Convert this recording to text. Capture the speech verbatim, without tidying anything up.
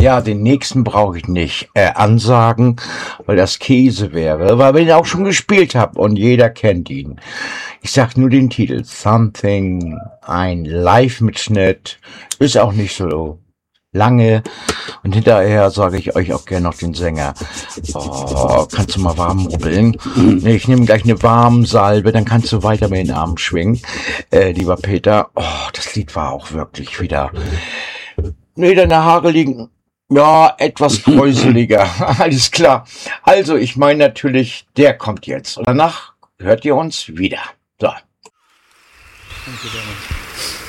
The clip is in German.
Ja, den nächsten brauche ich nicht äh, ansagen, weil das Käse wäre, weil wir ihn auch schon gespielt haben und jeder kennt ihn. Ich sag nur den Titel. Something, ein Live-Mitschnitt, ist auch nicht so lange. Und hinterher sage ich euch auch gerne noch den Sänger. Oh, kannst du mal warm rubbeln? Nee, ich nehme gleich eine warme Salbe, dann kannst du weiter mit den Armen schwingen. Äh, lieber Peter, oh, das Lied war auch wirklich wieder... Nee, deine Haare liegen... Ja, etwas kräuseliger. Alles klar. Also, ich meine natürlich, der kommt jetzt. Und danach hört ihr uns wieder. So. Thank you very much.